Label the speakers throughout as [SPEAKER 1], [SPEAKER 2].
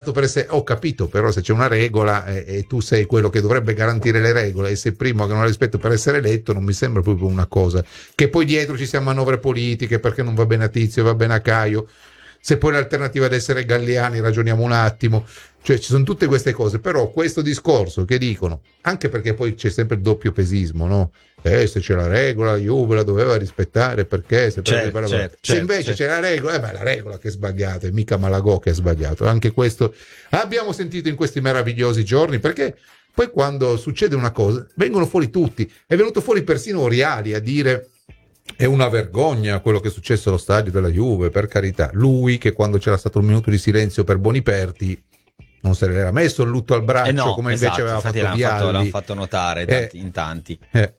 [SPEAKER 1] fatto per essere, ho capito, però se c'è una regola e tu sei quello che dovrebbe garantire le regole e sei primo che non la rispetta per essere eletto, non mi sembra proprio una cosa. Che poi dietro ci siano manovre politiche perché non va bene a Tizio, va bene a Caio. Se poi l'alternativa ad essere Galliani, ragioniamo un attimo, cioè ci sono tutte queste cose, però questo discorso che dicono, anche perché poi c'è sempre il doppio pesismo, no? Se c'è la regola, la Juve la doveva rispettare perché se invece c'è la regola, la regola che è sbagliata, è mica Malagò che è sbagliato. Anche questo abbiamo sentito in questi meravigliosi giorni, perché poi quando succede una cosa vengono fuori tutti, è venuto fuori persino Oriali a dire è una vergogna quello che è successo allo stadio della Juve, per carità. Lui che quando c'era stato un minuto di silenzio per Boniperti non se l'era messo il lutto al braccio, come invece aveva fatto Vialli.
[SPEAKER 2] L'hanno fatto notare in tanti.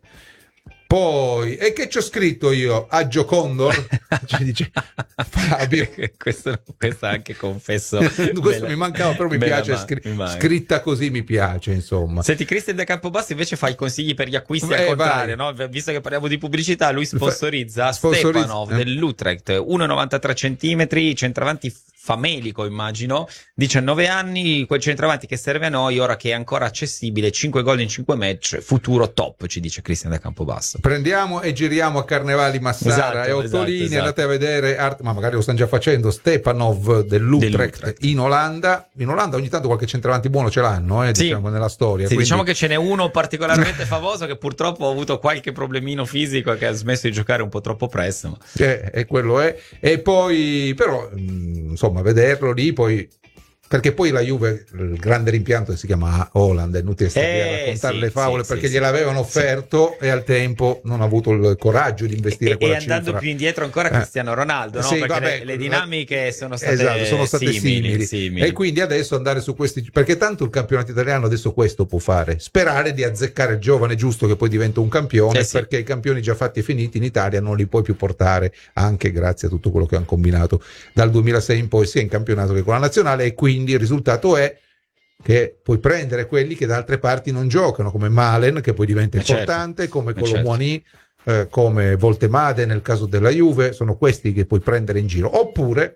[SPEAKER 1] Poi, e che c'ho scritto io? Aggio Condor? Ci dice Fabio.
[SPEAKER 2] questo anche confesso.
[SPEAKER 1] Questo mi mancava, però mi piace, scritta così mi piace, insomma.
[SPEAKER 2] Senti, Cristian da Campobasso invece fa i consigli per gli acquisti al contrario, no? Visto che parliamo di pubblicità, lui sponsorizza Stepanov dell'Utrecht, 1,93 centimetri, centravanti famelico, immagino, 19 anni, quel centravanti che serve a noi ora che è ancora accessibile, 5 gol in 5 match, futuro top, ci dice Cristian da Campobasso.
[SPEAKER 1] Prendiamo e giriamo a Carnevali Massara e Ottolini, andate a vedere, ma magari lo stanno già facendo, Stepanov dell'Utrecht in Olanda. In Olanda ogni tanto qualche centravanti buono ce l'hanno, diciamo, nella storia.
[SPEAKER 2] Sì, quindi diciamo che ce n'è uno particolarmente famoso che purtroppo ha avuto qualche problemino fisico, che ha smesso di giocare un po' troppo presto. Ma...
[SPEAKER 1] e quello è. E poi, però, insomma, vederlo lì, poi perché poi la Juve, il grande rimpianto che si chiama Haaland, è inutile stare a raccontare le favole, perché gliel'avevano offerto e al tempo non ha avuto il coraggio di investire quella cifra.
[SPEAKER 2] E andando più indietro ancora Cristiano Ronaldo, no? Perché le dinamiche sono state simili.
[SPEAKER 1] E quindi adesso andare su questi, perché tanto il campionato italiano adesso questo può fare, sperare di azzeccare il giovane giusto che poi diventa un campione, perché i campioni già fatti e finiti in Italia non li puoi più portare, anche grazie a tutto quello che hanno combinato dal 2006 in poi, sia in campionato che con la nazionale, e quindi il risultato è che puoi prendere quelli che da altre parti non giocano, come Malen, che poi diventa importante, come Colomboani, come Voltemade nel caso della Juve. Sono questi che puoi prendere in giro, oppure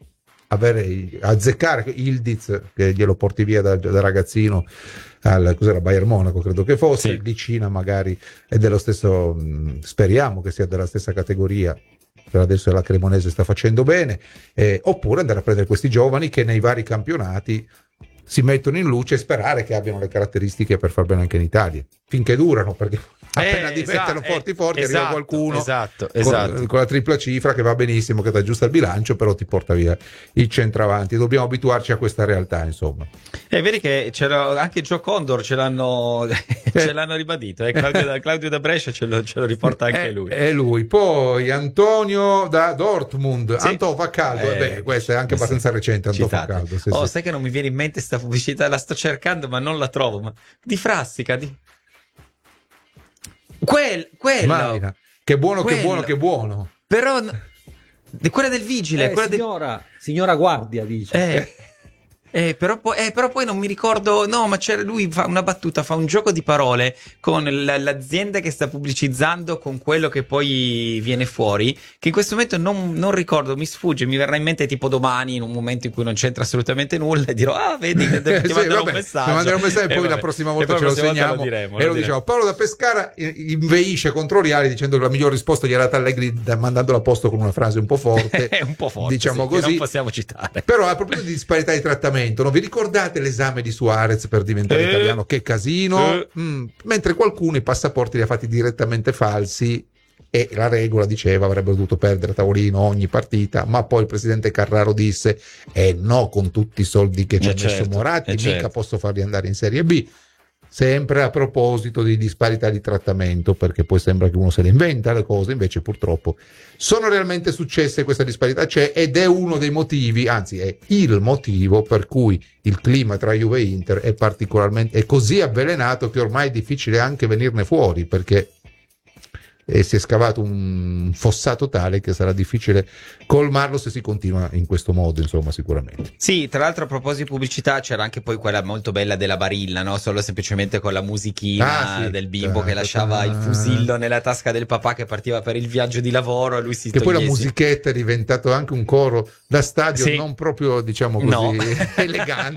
[SPEAKER 1] azzeccare Ildiz, che glielo porti via da ragazzino cos'era, Bayern Monaco credo che fosse, Licina magari è dello stesso, speriamo che sia della stessa categoria. Per adesso la Cremonese sta facendo bene, oppure andare a prendere questi giovani che nei vari campionati si mettono in luce e sperare che abbiano le caratteristiche per far bene anche in Italia, finché durano, perché appena diventano forti arriva qualcuno con la tripla cifra che va benissimo, che ti aggiusta il bilancio, però ti porta via il centravanti. Dobbiamo abituarci a questa realtà, insomma.
[SPEAKER 2] Vedi che c'era anche Gio Condor, ce l'hanno ribadito, Claudio da Brescia ce lo riporta anche lui.
[SPEAKER 1] È lui. Poi Antonio da Dortmund, Anto fa caldo, questo è anche abbastanza recente, Anto fa caldo.
[SPEAKER 2] Sai che non mi viene in mente sta pubblicità, la sto cercando ma non la trovo, ma di Frassica, quello
[SPEAKER 1] che buono.
[SPEAKER 2] Però quella del vigile,
[SPEAKER 3] signora guardia, dice.
[SPEAKER 2] Però poi non mi ricordo, no, ma lui fa una battuta, fa un gioco di parole con l'azienda che sta pubblicizzando con quello che poi viene fuori, che in questo momento non ricordo, mi sfugge, mi verrà in mente tipo domani, in un momento in cui non c'entra assolutamente nulla, e dirò vedi, ti manderò un messaggio,
[SPEAKER 1] e poi la prossima volta ce lo segniamo e lo diciamo. Paolo da Pescara inveisce contro Riali dicendo che la miglior risposta gli era data Allegri mandandolo a posto con una frase un po' forte, diciamo così, che non
[SPEAKER 2] possiamo citare.
[SPEAKER 1] Però a proposito di disparità di trattamento, non vi ricordate l'esame di Suarez per diventare italiano? Che casino! Mentre qualcuno i passaporti li ha fatti direttamente falsi, e la regola diceva avrebbero dovuto perdere a tavolino ogni partita, ma poi il presidente Carraro disse no, con tutti i soldi che ci ha messo Moratti mica posso farli andare in Serie B. Sempre a proposito di disparità di trattamento, perché poi sembra che uno se le inventa le cose, invece purtroppo sono realmente successe, questa disparità c'è, ed è uno dei motivi, anzi è il motivo per cui il clima tra Juve e Inter è così avvelenato che ormai è difficile anche venirne fuori, perché si è scavato un fossato tale che sarà difficile colmarlo se si continua in questo modo, insomma, sicuramente.
[SPEAKER 2] Sì, tra l'altro a proposito di pubblicità c'era anche poi quella molto bella della Barilla, no? Solo semplicemente con la musichina del bimbo che lasciava il fusillo nella tasca del papà che partiva per il viaggio di lavoro, e lui si
[SPEAKER 1] poi la musichetta è diventato anche un coro da stadio non proprio, diciamo così, elegante.